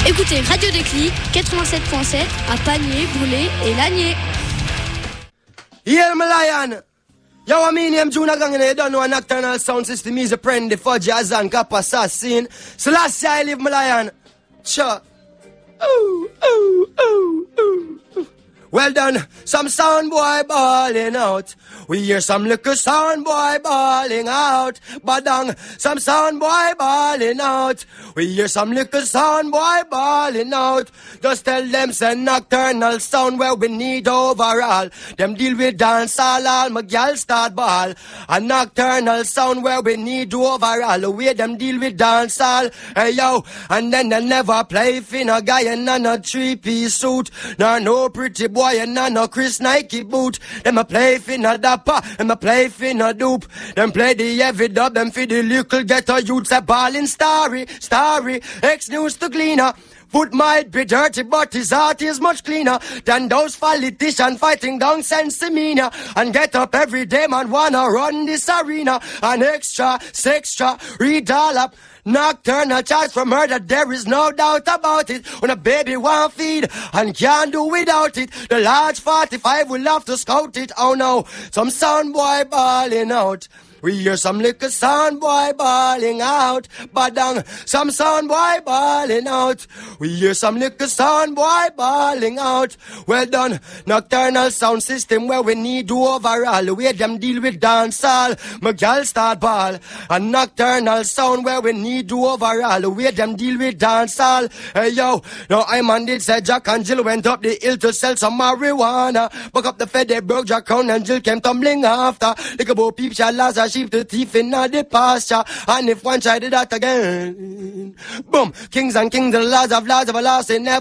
Écoutez Radio Déclic 87.7 à Panier, Boulay et Lagné. Yeah, my lion. Yo, I mean, I'm Juna Gang and I don't know a nocturnal sound system is a friend, the fudge, Azan, Kappa, Assassin. So last year I live, my lion. Sure. Ooh, ooh, ooh, ooh. Well done, some sound boy balling out. We hear some little sound boy balling out. Badang, some sound boy balling out. We hear some little sound boy balling out. Just tell them say nocturnal sound where we need overall. Them deal with dance all my gal start ball. A nocturnal sound where we need overall. The way them deal with dance all. Hey yo, and then they never play fin a guy in a 3-piece suit. Nor no pretty boy and no Chris Nike boot. Them a play finna dapper, them a play finna dupe. Them play the heavy dub, them for the little ghetto youths a ballin' starry, X-News to cleaner. Foot might be dirty, but his heart is much cleaner than those politicians fighting down sense demeanor. And get up every day, man, wanna run this arena. An extra, read all up. Nocturnal charge for murder, there is no doubt about it. When a baby want feed and can't do without it, the large 45 will have to scout it. Oh no, some sound boy balling out. We hear some little sound boy balling out. Badang, some sound boy balling out. We hear some little sound boy balling out. Well done, nocturnal sound system where we need to overall. The way them deal with dancehall, my gal start ball. A nocturnal sound where we need to overall. The way them deal with dancehall. Hey yo, now I man did say Jack and Jill went up the hill to sell some marijuana. Buck up the Fed, they broke Jack Crown and Jill came tumbling after. Like a boy peep shall last sheep the thief in the pasture. And if one tried that again, boom, kings and kings, the laws of a loss, they never